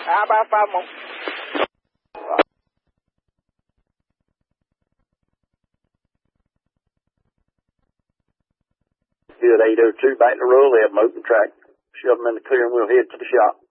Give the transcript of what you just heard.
About 5 more. Good, 802, back in the roll. They have them open track. Shove them in the clear and we'll head to the shop.